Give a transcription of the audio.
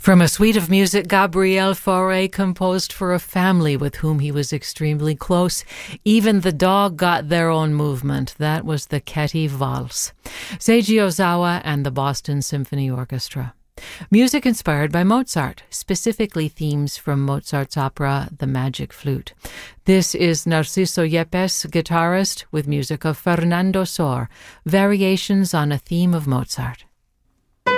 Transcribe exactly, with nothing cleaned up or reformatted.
From a suite of music Gabriel Fauré composed for a family with whom he was extremely close. Even the dog got their own movement. That was the Ketty Valse. Seiji Ozawa and the Boston Symphony Orchestra. Music inspired by Mozart, specifically themes from Mozart's opera The Magic Flute. This is Narciso Yepes, guitarist, with music of Fernando Sor, variations on a theme of Mozart.